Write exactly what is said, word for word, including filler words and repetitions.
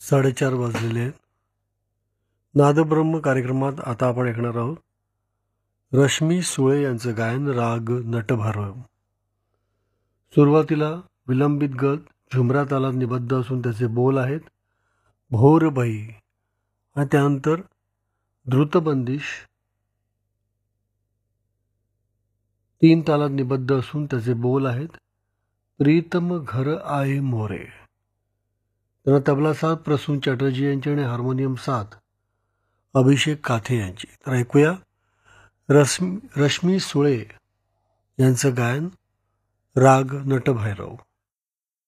साडेचार वाजलेले आहेत. नादब्रह्म कार्यक्रमात आता आपण ऐकणार आहोत रश्मी सुळे यांचं गायन राग नटभैरव. सुरुवातीला विलंबित गत झुमरा तालात निबद्ध असून त्याचे बोल आहेत भोरभई आणि त्यानंतर द्रुतबंदिश तीन तालात निबद्ध असून त्याचे बोल आहेत प्रीतम घर आए मोरे. त्यांना तबला साथ प्रसून चॅटर्जी यांची आणि हार्मोनियम साथ अभिषेक काथे यांची. तर ऐकूया रश्मी रश्मी सुळे यांचं गायन राग नटभैरव.